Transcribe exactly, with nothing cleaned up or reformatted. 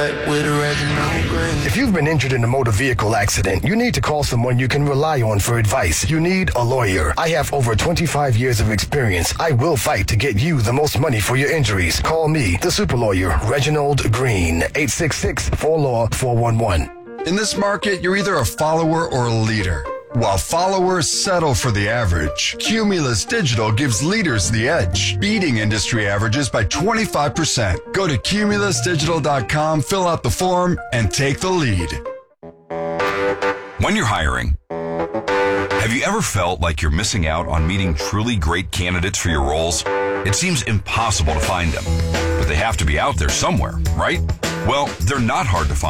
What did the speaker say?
Back with Reginald Green. If you've been injured in a motor vehicle accident, you need to call someone you can rely on for advice. You need a lawyer. I have over twenty-five years of experience. I will fight to get you the most money for your injuries. Call me, the super lawyer, Reginald Green, eight six six, four L A W, four one one. In this market, you're either a follower or a leader. While followers settle for the average, Cumulus Digital gives leaders the edge, beating industry averages by twenty-five percent. Go to cumulus digital dot com, fill out the form, and take the lead. When you're hiring, have you ever felt like you're missing out on meeting truly great candidates for your roles? It seems impossible to find them, but they have to be out there somewhere, right? Well, they're not hard to find.